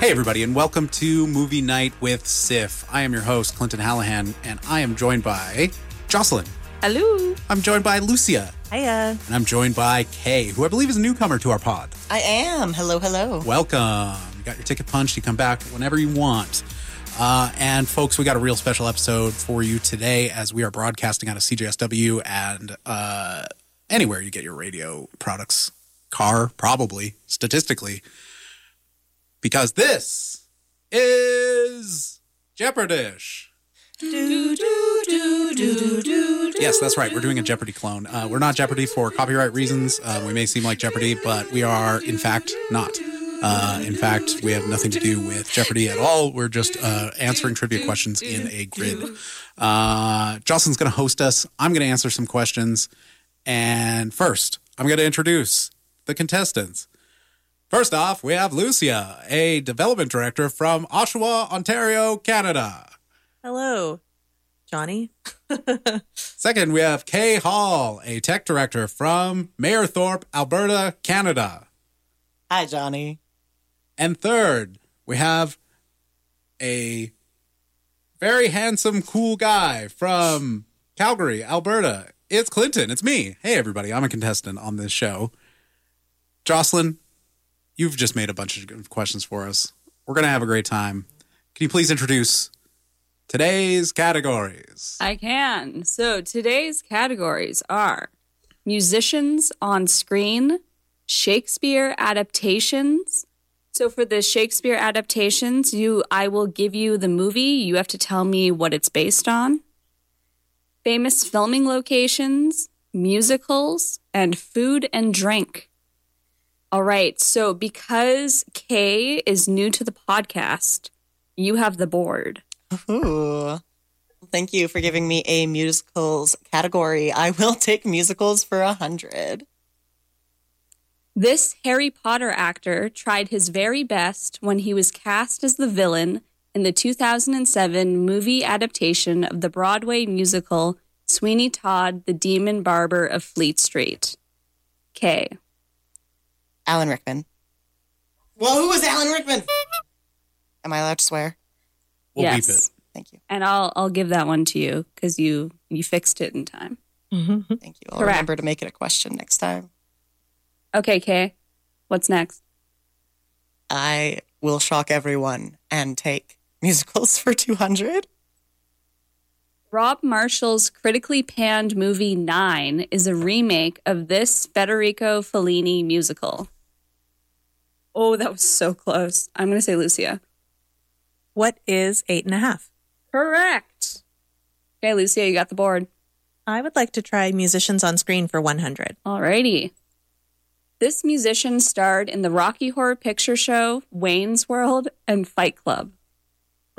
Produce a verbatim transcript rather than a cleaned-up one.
Hey, everybody, and welcome to Movie Night with Sif. I am your host, Clinton Hallahan, and I am joined by Jocelyn. Hello. I'm joined by Lucia. Hiya. And I'm joined by Kay, who I believe is a newcomer to our pod. I am. Hello, hello. Welcome. You got your ticket punched. You come back whenever you want. Uh, and folks, we got a real special episode for you today as we are broadcasting out of C J S W and uh, anywhere you get your radio products. Car, probably, statistically. Because this is Jeopardish. Do, do, do, do, do, Yes, that's right. We're doing a Jeopardy clone. Uh, we're not Jeopardy for copyright reasons. Uh, we may seem like Jeopardy, but we are, in fact, not. Uh, in fact, we have nothing to do with Jeopardy at all. We're just uh, answering trivia questions in a grid. Uh, Jocelyn's going to host us. I'm going to answer some questions. And first, I'm going to introduce the contestants. First off, we have Lucia, a development director from Oshawa, Ontario, Canada. Hello, Johnny. Second, we have Kay Hall, a tech director from Mayerthorpe, Alberta, Canada. Hi, Johnny. And third, we have a very handsome, cool guy from Calgary, Alberta. It's Clinton. It's me. Hey, everybody. I'm a contestant on this show. Jocelyn, you've just made a bunch of questions for us. We're going to have a great time. Can you please introduce today's categories? I can. So today's categories are musicians on screen, Shakespeare adaptations. So for the Shakespeare adaptations, you, I will give you the movie. You have to tell me what it's based on. Famous filming locations, musicals, and food and drink. All right. So because Kay is new to the podcast, you have the board. Ooh. Thank you for giving me a musicals category. I will take musicals for a hundred. This Harry Potter actor tried his very best when he was cast as the villain in the two thousand seven movie adaptation of the Broadway musical Sweeney Todd, the Demon Barber of Fleet Street. Kay. Alan Rickman. Well, who was Alan Rickman? Am I allowed to swear? We'll yes. beep it. Thank you. And I'll I'll give that one to you because you you fixed it in time. Thank you. I'll Correct. remember to make it a question next time. Okay, Kay. What's next? I will shock everyone and take musicals for two hundred. Rob Marshall's critically panned movie Nine is a remake of this Federico Fellini musical. Oh, that was so close. I'm going to say Lucia. What is eight and a half? Correct. Okay, Lucia, you got the board. I would like to try musicians on screen for one hundred. Alrighty. This musician starred in the Rocky Horror Picture Show, Wayne's World, and Fight Club.